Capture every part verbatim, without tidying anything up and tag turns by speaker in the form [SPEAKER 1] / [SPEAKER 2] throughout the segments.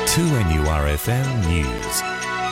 [SPEAKER 1] two N U R F M News.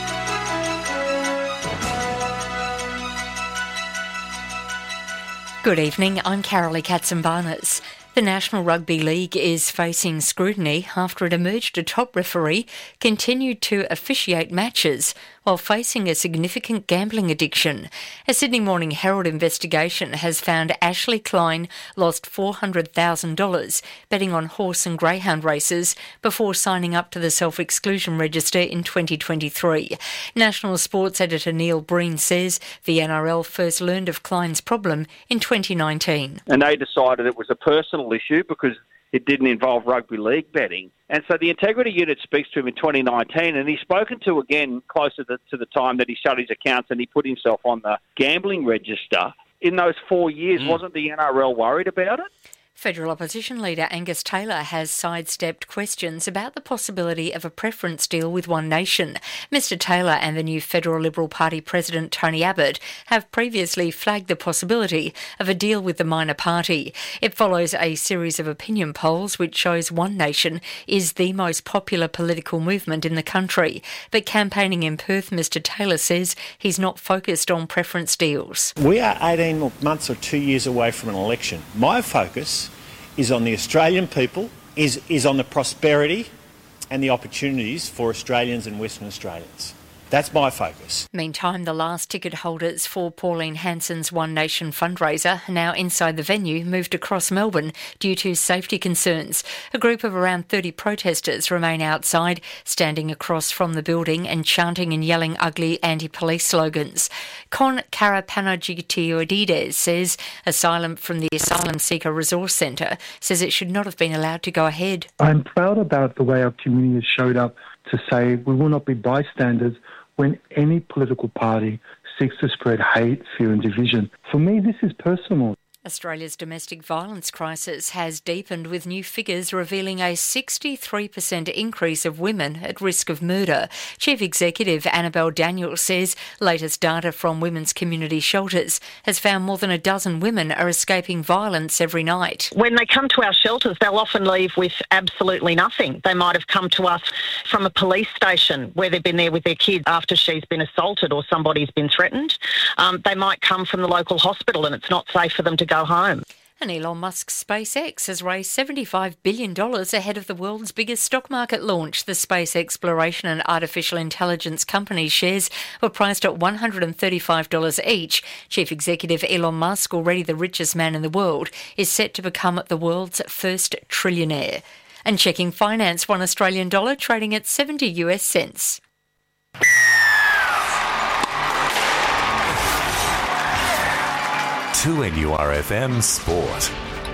[SPEAKER 2] Good evening, I'm Carolee Katzenbarnes. The National Rugby League is facing scrutiny after it emerged a top referee continued to officiate matches while facing a significant gambling addiction. A Sydney Morning Herald investigation has found Ashley Klein lost four hundred thousand dollars betting on horse and greyhound races before signing up to the self-exclusion register in twenty twenty-three. National Sports Editor Neil Breen says the N R L first learned of Klein's problem in twenty nineteen.
[SPEAKER 3] And they decided it was a personal issue because it didn't involve rugby league betting. And so the integrity unit speaks to him in twenty nineteen, and he's spoken to again closer to, to the time that he shut his accounts and he put himself on the gambling register. In those four years, mm. wasn't the N R L worried about it?
[SPEAKER 2] Federal Opposition Leader Angus Taylor has sidestepped questions about the possibility of a preference deal with One Nation. Mister Taylor and the new Federal Liberal Party President Tony Abbott have previously flagged the possibility of a deal with the minor party. It follows a series of opinion polls which shows One Nation is the most popular political movement in the country. But campaigning in Perth, Mister Taylor says he's not focused on preference deals.
[SPEAKER 4] We are eighteen months or two years away from an election. My focus is on the Australian people, is, is on the prosperity and the opportunities for Australians and Western Australians. That's my focus.
[SPEAKER 2] Meantime, the last ticket holders for Pauline Hanson's One Nation fundraiser, now inside the venue, moved across Melbourne due to safety concerns. A group of around thirty protesters remain outside, standing across from the building and chanting and yelling ugly anti-police slogans. Con Karapanagiotides says asylum from the Asylum Seeker Resource Centre says it should not have been allowed to go ahead.
[SPEAKER 5] I'm proud about the way our community has showed up to say we will not be bystanders when any political party seeks to spread hate, fear and division. For me, this is personal.
[SPEAKER 2] Australia's domestic violence crisis has deepened with new figures revealing a sixty-three percent increase of women at risk of murder. Chief Executive Annabelle Daniels says latest data from women's community shelters has found more than a dozen women are escaping violence every night.
[SPEAKER 6] When they come to our shelters, they'll often leave with absolutely nothing. They might have come to us from a police station where they've been there with their kids after she's been assaulted or somebody's been threatened. Um, they might come from the local hospital and it's not safe for them to go home.
[SPEAKER 2] And Elon Musk's SpaceX has raised seventy-five billion dollars ahead of the world's biggest stock market launch. The space exploration and artificial intelligence company's shares were priced at one hundred thirty-five dollars each. Chief Executive Elon Musk, already the richest man in the world, is set to become the world's first trillionaire. And checking finance, one Australian dollar trading at seventy US cents.
[SPEAKER 1] two N U R F M Sport.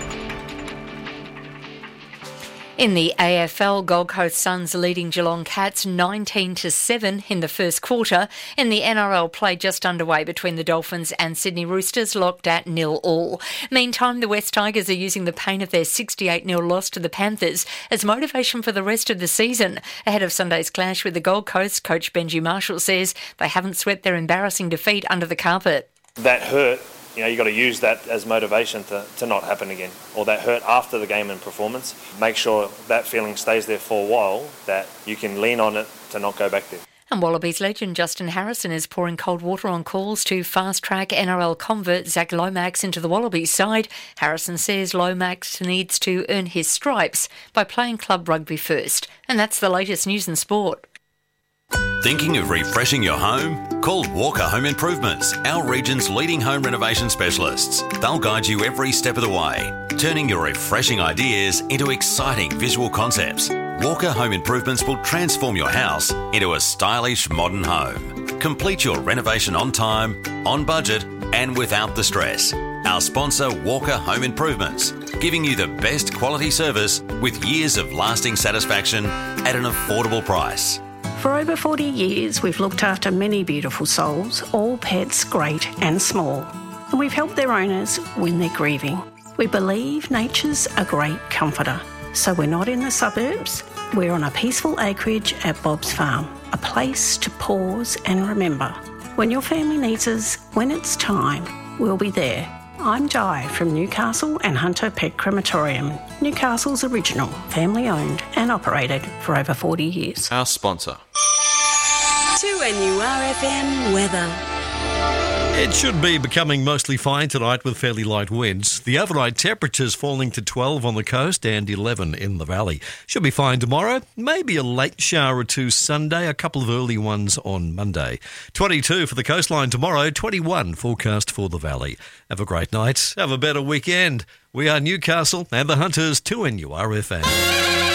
[SPEAKER 2] In the A F L, Gold Coast Suns leading Geelong Cats nineteen to seven in the first quarter. In the N R L, play just underway between the Dolphins and Sydney Roosters, locked at nil all. Meantime, the West Tigers are using the pain of their sixty-eight nil loss to the Panthers as motivation for the rest of the season. Ahead of Sunday's clash with the Gold Coast, coach Benji Marshall says they haven't swept their embarrassing defeat under the carpet.
[SPEAKER 7] That hurt. You know, you've got to use that as motivation to, to not happen again. Or that hurt after the game and performance. Make sure that feeling stays there for a while, that you can lean on it to not go back there.
[SPEAKER 2] And Wallabies legend Justin Harrison is pouring cold water on calls to fast-track N R L convert Zach Lomax into the Wallabies side. Harrison says Lomax needs to earn his stripes by playing club rugby first. And that's the latest news and sport.
[SPEAKER 8] Thinking of refreshing your home? Call Walker Home Improvements, our region's leading home renovation specialists. They'll guide you every step of the way, turning your refreshing ideas into exciting visual concepts. Walker Home Improvements will transform your house into a stylish modern home. Complete your renovation on time, on budget and without the stress. Our sponsor, Walker Home Improvements, giving you the best quality service with years of lasting satisfaction at an affordable price.
[SPEAKER 9] For over forty years, we've looked after many beautiful souls, all pets great and small. And we've helped their owners when they're grieving. We believe nature's a great comforter. So we're not in the suburbs, we're on a peaceful acreage at Bob's Farm, a place to pause and remember. When your family needs us, when it's time, we'll be there. I'm Jai from Newcastle and Hunter Pet Crematorium, Newcastle's original, family owned and operated for over forty years.
[SPEAKER 10] Our sponsor.
[SPEAKER 11] two N U R F M weather.
[SPEAKER 12] It should be becoming mostly fine tonight with fairly light winds. The overnight temperatures falling to twelve on the coast and eleven in the valley. Should be fine tomorrow. Maybe a late shower or two Sunday, a couple of early ones on Monday. twenty-two for the coastline tomorrow, twenty-one forecast for the valley. Have a great night. Have a better weekend. We are Newcastle and the Hunters, two N U R F M.